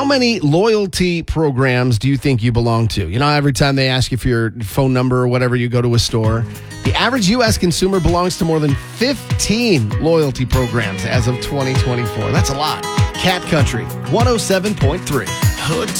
How many loyalty programs do you think you belong to? You know, every time they ask you for your phone number or whatever, you go to a store. The average U.S. consumer belongs to more than 15 loyalty programs as of 2024. That's a lot. Cat Country 107.3. Hood